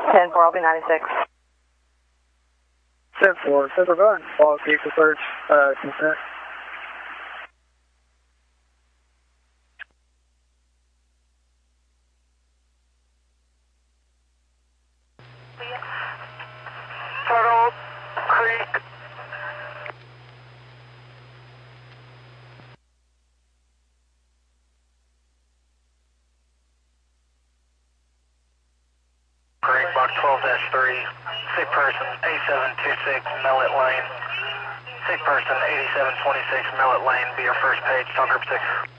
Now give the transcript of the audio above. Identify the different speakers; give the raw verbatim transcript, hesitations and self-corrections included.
Speaker 1: ten four, I'll be ninety-six.
Speaker 2: ten four, ten four, go ahead. Follow vehicle search, uh, consent.
Speaker 3: Turtle Creek. Creek, box twelve dash three, sick person eighty-seven twenty-six Millet Lane. Sick person eighty-seven twenty-six Millet Lane, be your first page, talk group six.